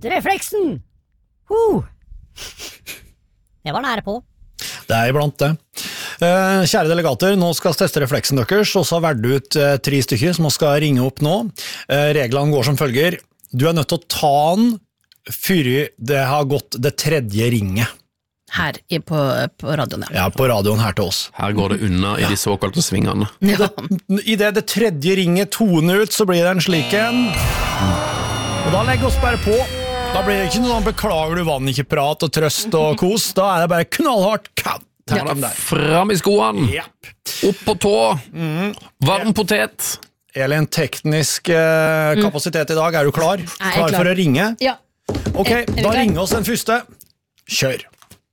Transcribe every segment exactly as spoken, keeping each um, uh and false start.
refleksen! Uh. Det var nære på. Det er iblant det. Uh, kjære delegater, nå skal vi teste refleksen deres, og så har vært ut uh, tre stykker som skal ringe opp nå. Uh, reglene går som følger. Du er nødt til å ta den før det har gått det tredje ringet. Her i, på, på radioen, ja. Ja, på radioen her til oss. Her går det unna i de såkalte svingene. Ja. I det det tredje ringet toner ut, så blir det en slik en. Og da legger oss bare på. Da blir det ikke noe beklager du vann, ikke prat og trøst og kos. Da er det bare knallhardt katt. Ja, fram i skoene. Yep. Opp på tå. Mm. Varm potet. Elin, teknisk eh, kapasitet i dag. Er du klar? Klar. Klar for å ringe? Ja. Ok, da ringer oss den første. Kjør.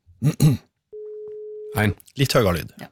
Ein. Litt høyere lyd. Ja.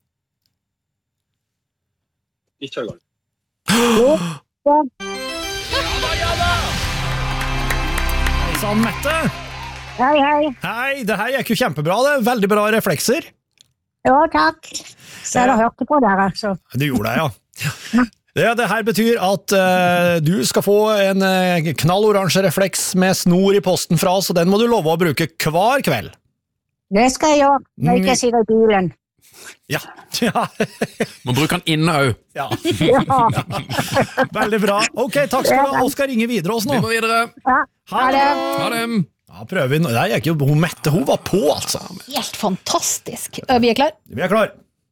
Litt høyere lyd. Ja da, ja da! Hei sann, Mette. Hei, hei. Hei, det her gikk jo kjempebra, det. Veldig bra reflekser. Ja, takk. Så jeg har hørt på dere, altså. Du gjorde det, ja. Det, det her betyr at uh, du skal få en uh, knalloransje refleks med snor i posten fra oss, og den må du love å bruke hver kveld. Det skal jeg gjøre, når jeg ikke sitter i bilen. Ja, ja. Må bruke den inne også. Ja. Ja. Veldig bra. Ok, takk skal du ha. Og skal ringe videre oss nå. Vi må videre. Ja, Ha ha det. det. Ha det. Ja, prøver vi. Nei, jeg er ikke, hun Mette, hun var på, altså. Helt fantastisk. Vi er klar? Vi er klar.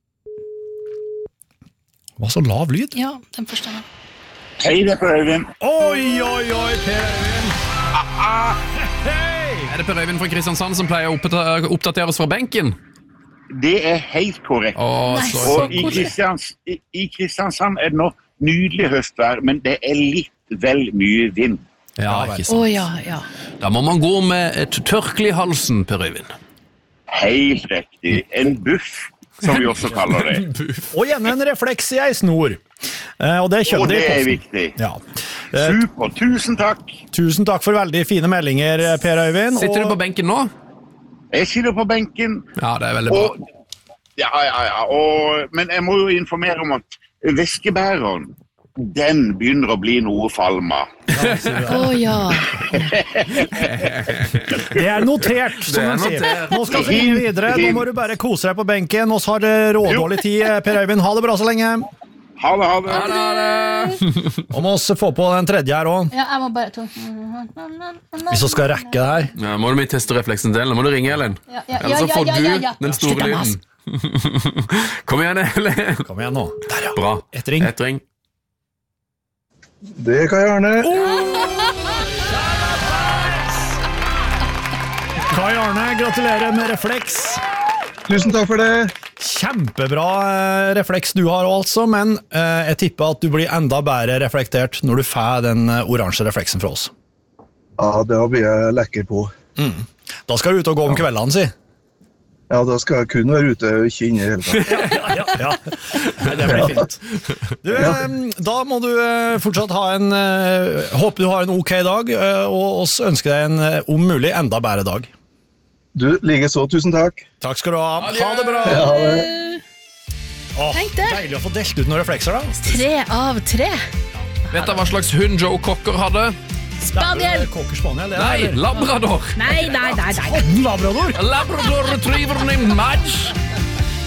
Det var så lav lyd. Ja, den første. Hei, det er Per Øyvind. Oi, oi, oi, Per Øyvind. Hei! Er det Per Øyvind fra Kristiansand som pleier å oppdater- oppdateres fra benken? Det er helt korrekt. Åh, Nei, så, så Og i, Kristians, i, i Kristiansand er det nå nydelig høstvær, men det er litt vel mye vind. ja, vel. ikke Å sant. ja, ja. Da må man gå med et tørkle i halsen, Per Øyvind. Helt riktig. En buff, som vi også kaller det. Og gjerne en refleks i ei snor. Eh, og det Og kjøpte de det i er posten. viktig. Ja. Eh, Super, tusen takk. tusen takk for veldig fine meldinger, Per Øyvind. Sitter og... du på benken nå? Jeg sitter på benken, Ja, det er veldig bra. og, ja, ja, ja, og, men jeg må jo informere om at veskebæreren, den begynner å bli noe falma. Å ja. Det er notert, som Det er de sier. notert. Nå skal vi ringe videre. Nå må du bare kose deg på benken. Og så har det rådårlig tid, Per Øyvind. Ha det bra så lenge. Ha det, ha det. Ha det, ha det. Og må også få på den tredje her også. Ja, jeg må bare to. Hvis du skal rekke det her. Ja, må du med teste refleksen til, eller må du ringe, Ellen? Ja, ja, Eller så ja, får ja, ja, ja. du den store Slutt, Thomas. lyden. Kom igjen, Ellen. Kom igjen nå. Der, ja. Bra. Et ring. Et ring. Det kan jeg gjerne. Kai Arne, gratulerer med refleks. Tusen takk for det. Kjempebra eh, refleks du har altså, men eh, jeg tipper at du blir enda bedre reflektert når du får den eh, oransje refleksen fra oss. Ja, det blir jeg lekker på. Da skal du ut og gå om kveldene, si. Ja, da skal jeg kun være ute og ikke inne i hele tatt. Ja, ja, ja. Nei, det blir fint. Du, eh, da må du eh, fortsatt ha en, eh, håper du har en ok dag, eh, og oss ønsker deg en, eh, om mulig, enda bedre dag. Du, like så, tusen takk. Takk skal du ha. Ha det bra. Ja, det. Åh, Tenk det. deilig å få delt ut noen reflekser da. Tre av tre. Vet du hva slags hund Joe Cocker hadde? Spaniel. Cocker Spaniel, det er Nei, Labrador. Nei, nei, nei, nei. Hadde den Labrador? Labrador retriever named Madge.